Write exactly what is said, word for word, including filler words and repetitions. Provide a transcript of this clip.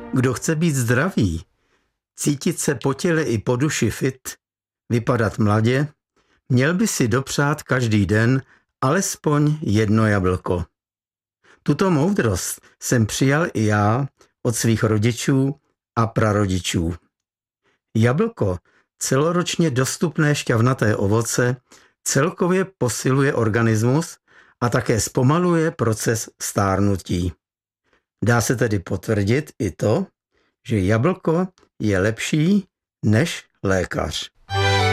Kdo chce být zdravý, cítit se po těle i po duši fit, vypadat mladě, měl by si dopřát každý den alespoň jedno jablko. Tuto moudrost jsem přijal i já od svých rodičů a prarodičů. Jablko, celoročně dostupné šťavnaté ovoce, celkově posiluje organismus a také zpomaluje proces stárnutí. Dá se tedy potvrdit i to, že jablko je lepší než lékař.